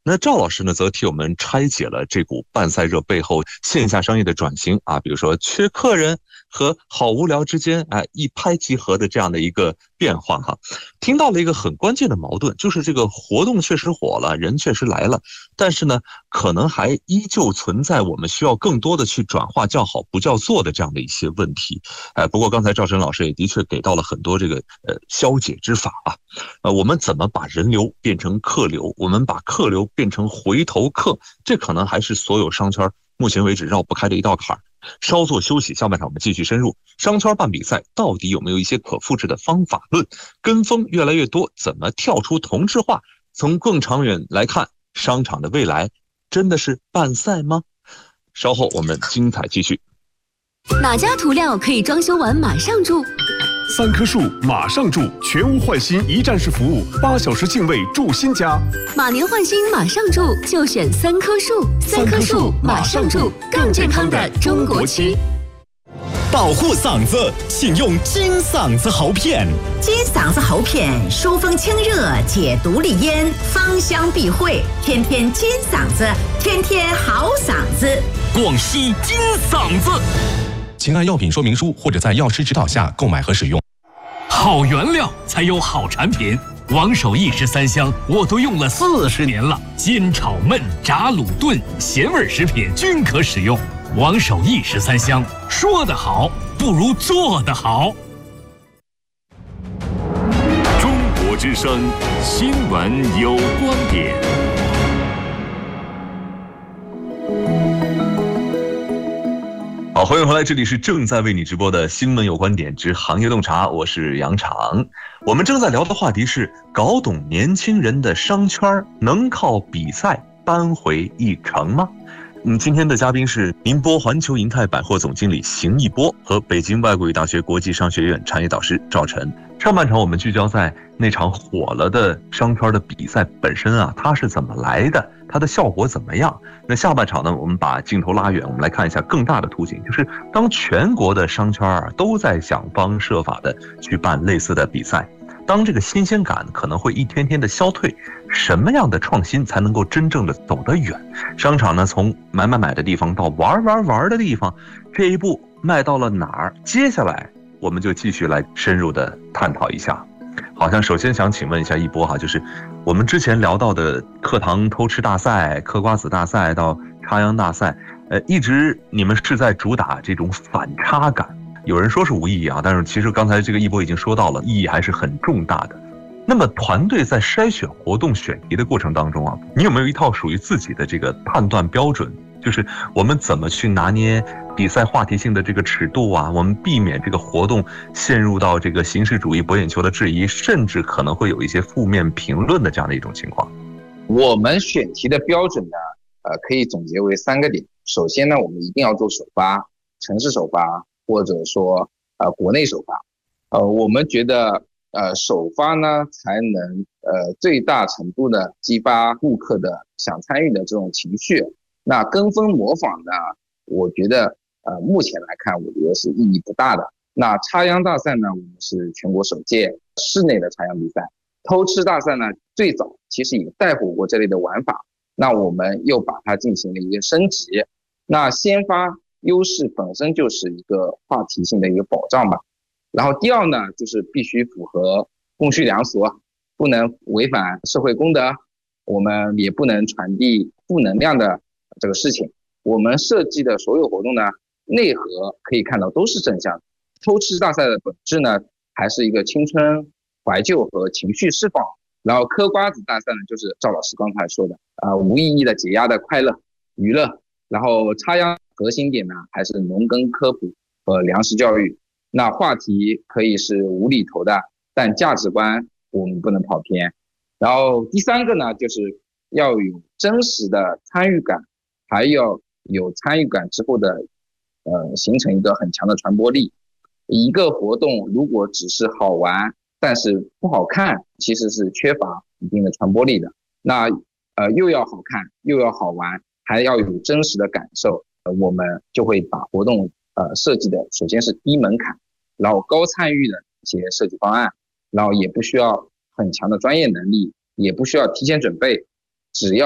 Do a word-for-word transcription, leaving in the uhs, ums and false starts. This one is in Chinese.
那赵老师呢，则替我们拆解了这股办赛热背后线下商业的转型啊，比如说缺客人和好无聊之间哎一拍即合的这样的一个变化哈。听到了一个很关键的矛盾，就是这个活动确实火了，人确实来了，但是呢，可能还依旧存在我们需要更多的去转化叫好不叫座的这样的一些问题。哎，不过刚才赵晨老师也的确给到了很多这个呃消解之法啊。呃，我们怎么把人流变成客流？我们把客流变成回头客，这可能还是所有商圈目前为止绕不开的一道坎儿。稍作休息，下半场我们继续深入商圈办比赛到底有没有一些可复制的方法论？跟风越来越多，怎么跳出同质化？从更长远来看，商场的未来真的是办赛吗？稍后我们精彩继续。 哪家涂料可以装修完马上住？ 三棵树马上住，全屋换新一站式服务，八小时净位住新家。 马年换新马上住，就选三棵树。三棵树马上住，更健康的中国区。 保护嗓子，请用金嗓子喉片。 金嗓子喉片疏风清热，解毒利咽，芳香避秽，天天金嗓子，天天好嗓子。 广西金嗓子。 请按药品说明书或者在药师指导下购买和使用。 好原料才有好产品，王守义十三香我都用了四十年了，煎炒焖炸卤炖咸味食品均可使用。王守义十三香，说得好不如做得好。 中国之声新闻有观点。 好，欢迎回来，这里是正在为你直播的新闻有观点之行业洞察，我是杨常。我们正在聊的话题是搞懂年轻人的商圈，能靠比赛扳回一城吗？嗯，今天的嘉宾是宁波环球银泰百货总经理邢一波和北京外国语大学国际商学院产业导师赵晨。上半场我们聚焦在那场火了的商圈的比赛本身啊，它是怎么来的，它的效果怎么样？那下半场呢，我们把镜头拉远，我们来看一下更大的图景，就是当全国的商圈啊都在想方设法的去办类似的比赛，当这个新鲜感可能会一天天的消退，什么样的创新才能够真正的走得远？商场呢，从买买买的地方到玩玩玩的地方，这一步迈到了哪儿？接下来我们就继续来深入的探讨一下。好像首先想请问一下一波哈，就是我们之前聊到的课堂偷吃大赛、嗑瓜子大赛到插秧大赛，呃，一直你们是在主打这种反差感。有人说是无意义啊，但是其实刚才这个一波已经说到了，意义还是很重大的。那么团队在筛选活动选题的过程当中啊，你有没有一套属于自己的这个判断标准？就是我们怎么去拿捏比赛话题性的这个尺度啊，我们避免这个活动陷入到这个形式主义博眼球的质疑，甚至可能会有一些负面评论的这样的一种情况。 我们选题的标准呢，呃，可以总结为三个点。首先呢，我们一定要做首发，城市首发，或者说呃国内首发。呃，我们觉得呃首发呢，才能呃最大程度的激发顾客的想参与的这种情绪。那跟风模仿呢，我觉得呃目前来看，我觉得是意义不大的。那插秧大赛呢，我们是全国首届室内的插秧比赛。偷吃大赛呢，最早其实也带火过这类的玩法，那我们又把它进行了一个升级。那先发优势本身就是一个话题性的一个保障吧。然后第二呢，就是必须符合公序良俗，不能违反社会公德，我们也不能传递负能量的这个事情。我们设计的所有活动呢，内核可以看到都是正向的。偷吃大赛的本质呢，还是一个青春怀旧和情绪释放。然后嗑瓜子大赛呢，就是赵老师刚才说的啊、呃，无意义的解压的快乐娱乐。然后插秧核心点呢，还是农耕科普和粮食教育。那话题可以是无厘头的，但价值观我们不能跑偏。然后第三个呢，就是要有真实的参与感，还要有参与感之后的呃，形成一个很强的传播力。一个活动如果只是好玩，但是不好看，其实是缺乏一定的传播力的。那呃，又要好看，又要好玩，还要有真实的感受，呃，我们就会把活动呃设计的首先是低门槛，然后高参与的一些设计方案，然后也不需要很强的专业能力，也不需要提前准备，只要